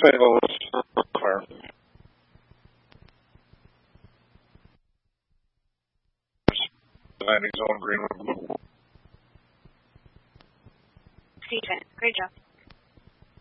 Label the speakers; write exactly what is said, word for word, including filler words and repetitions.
Speaker 1: Saint Louis Fire. Landing zone green with blue.
Speaker 2: Stephen, great job.